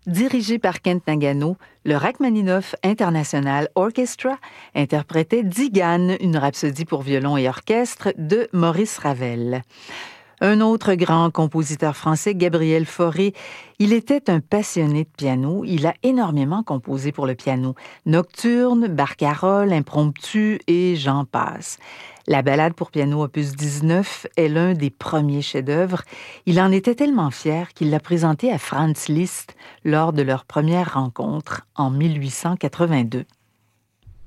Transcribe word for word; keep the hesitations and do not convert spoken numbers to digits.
Dirigé par Kent Nagano, le Rachmaninoff International Orchestra interprétait Tzigane, une rhapsodie pour violon et orchestre de Maurice Ravel. Un autre grand compositeur français, Gabriel Fauré, il était un passionné de piano. Il a énormément composé pour le piano. Nocturnes, barcarolles, impromptus et j'en passe. La Ballade pour piano opus dix-neuf est l'un des premiers chefs-d'œuvre. Il en était tellement fier qu'il l'a présenté à Franz Liszt lors de leur première rencontre en mille huit cent quatre-vingt-deux.